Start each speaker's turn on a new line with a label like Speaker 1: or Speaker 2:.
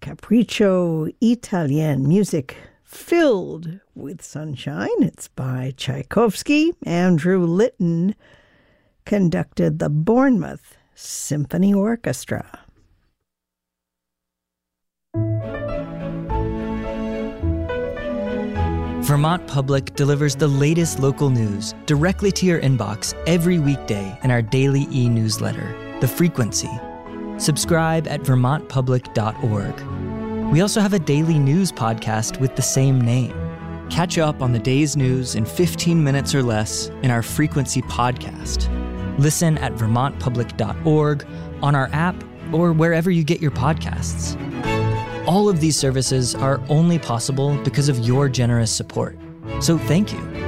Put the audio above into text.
Speaker 1: Capriccio Italien, music filled with sunshine. It's by Tchaikovsky. Andrew Litton conducted the Bournemouth Symphony Orchestra.
Speaker 2: Vermont Public delivers the latest local news directly to your inbox every weekday in our daily e-newsletter, The Frequency. Subscribe at vermontpublic.org. We also have a daily news podcast with the same name. Catch up on the day's news in 15 minutes or less in our Frequency podcast. Listen at vermontpublic.org, on our app, or wherever you get your podcasts. All of these services are only possible because of your generous support. So thank you.